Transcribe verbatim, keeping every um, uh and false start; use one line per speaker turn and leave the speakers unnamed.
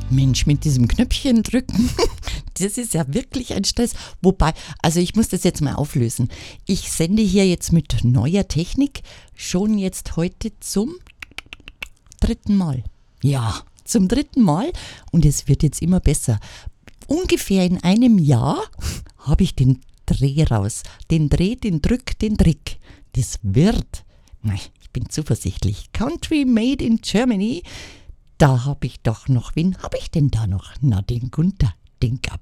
Mensch, mit diesem Knöpfchen drücken, das ist ja wirklich ein Stress. Wobei, also ich muss das jetzt mal auflösen. Ich sende hier jetzt mit neuer Technik schon jetzt heute zum dritten Mal. Ja, zum dritten Mal und es wird jetzt immer besser. Ungefähr in einem Jahr habe ich den Dreh raus. Den Dreh, den Drück, den Trick. Das wird. Ich bin zuversichtlich. Country made in Germany. Da habe ich doch noch, wen habe ich denn da noch? Na, den Gunther, den gab